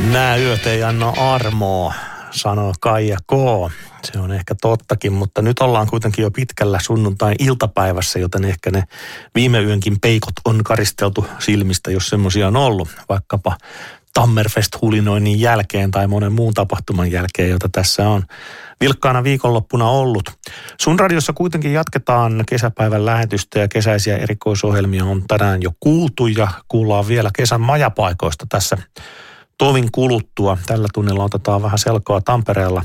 Nää yöt ei anna armoa, sanoo Kaija K. Se on ehkä tottakin, mutta nyt ollaan kuitenkin jo pitkällä sunnuntai-iltapäivässä, joten ehkä ne viime yönkin peikot on karisteltu silmistä, jos semmoisia on ollut. Vaikkapa Tammerfest-hulinoinnin jälkeen tai monen muun tapahtuman jälkeen, jota tässä on vilkkaana viikonloppuna ollut. Sun radiossa kuitenkin jatketaan kesäpäivän lähetystä ja kesäisiä erikoisohjelmia on tänään jo kuultu ja kuullaan vielä kesän majapaikoista tässä tovin kuluttua. Tällä tunnilla otetaan vähän selkoa Tampereella